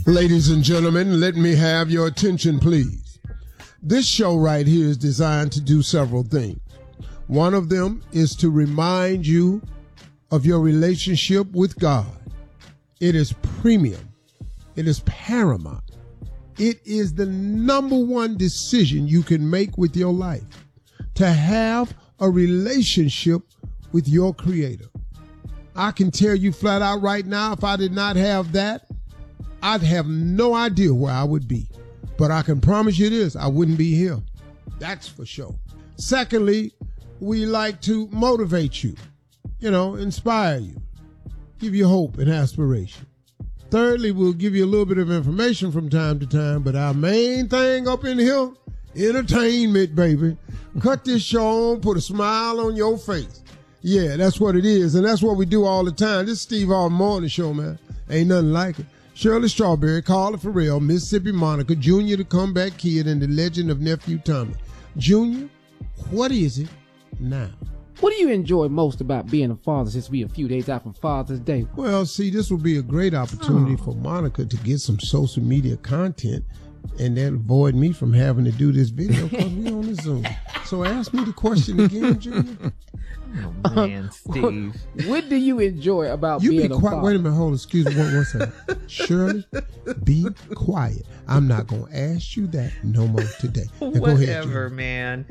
Ladies and gentlemen, let me have your attention, please. This show right here is designed to do several things. One of them is to remind you of your relationship with God. It is premium. It is paramount. It is the number one decision you can make with your life, to have a relationship with your Creator. I can tell you flat out right now, if I did not have that, I'd have no idea where I would be. But I can promise you this, I wouldn't be here. That's for sure. Secondly, we like to motivate you, inspire you, give you hope and aspiration. Thirdly, we'll give you a little bit of information from time to time, but our main thing up in here, entertainment, baby. Cut this show on, put a smile on your face. Yeah, that's what it is, and that's what we do all the time. This is Steve Harvey Morning Show, man. Ain't nothing like it. Shirley Strawberry, Carla Farrell, Mississippi Monica, Junior the Comeback Kid, and the legend of Nephew Tommy. Junior, what is it now? What do you enjoy most about being a father since we a few days out from Father's Day? Well, see, this will be a great opportunity for Monica to get some social media content, and that'll avoid me from having to do this video because we on the Zoom. So ask me the question again, Junior. Oh, man, Steve. What do you enjoy about being a father? Wait a minute, hold on, excuse me one second. Shirley, be quiet. I'm not going to ask you that no more today. Now, whatever, man.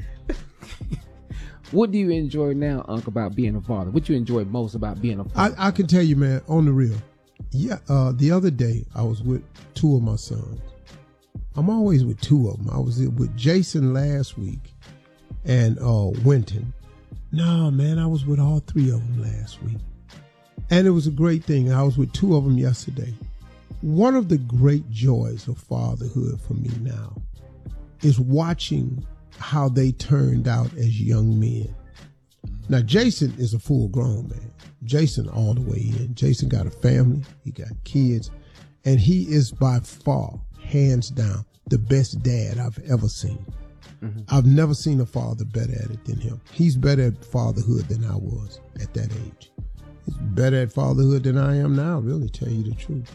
What do you enjoy now, Unc, about being a father? What you enjoy most about being a father? I can tell you, man, on the real. Yeah, the other day, I was with two of my sons. I'm always with two of them. I was with Jason last week and Winton. No, man, I was with all three of them last week. And it was a great thing. I was with two of them yesterday. One of the great joys of fatherhood for me now is watching how they turned out as young men. Now, Jason is a full-grown man. Jason all the way in. Jason got a family. He got kids. And he is by far, hands down, the best dad I've ever seen. Mm-hmm. I've never seen a father better at it than him. He's better at fatherhood than I was at that age. He's better at fatherhood than I am now, really, tell you the truth.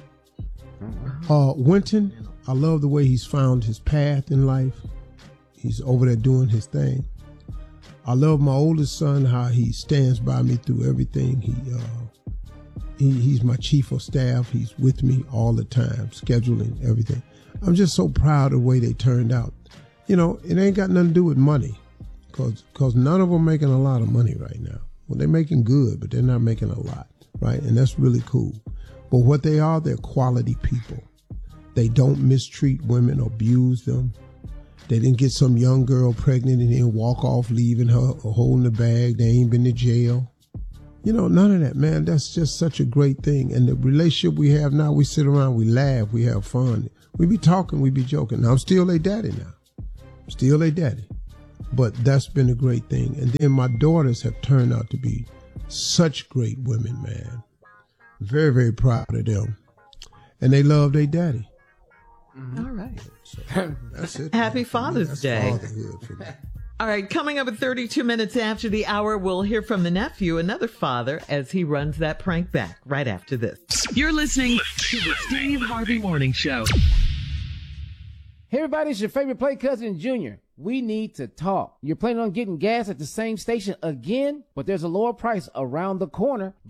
Winton, I love the way he's found his path in life. He's over there doing his thing. I love my oldest son, how he stands by me through everything. He's my chief of staff. He's with me all the time, scheduling everything. I'm just so proud of the way they turned out. It ain't got nothing to do with money, because none of them making a lot of money right now. Well, they're making good, but they're not making a lot, right? And that's really cool. But what they are, they're quality people. They don't mistreat women, abuse them. They didn't get some young girl pregnant and then walk off leaving her or holding the bag. They ain't been to jail. None of that, man. That's just such a great thing. And the relationship we have now, we sit around, we laugh, we have fun. We be talking, we be joking. Now, I'm still their daddy now. Still a daddy. But that's been a great thing. And then my daughters have turned out to be such great women, man. Very, very proud of them. And they love their daddy. All right. So that's it. Happy Father's Day. Fatherhood for me. All right, coming up at 32 minutes after the hour, we'll hear from the nephew, another father, as he runs that prank back right after this. You're listening to the Steve Harvey Morning Show. Hey everybody, it's your favorite play cousin, Junior. We need to talk. You're planning on getting gas at the same station again, but there's a lower price around the corner.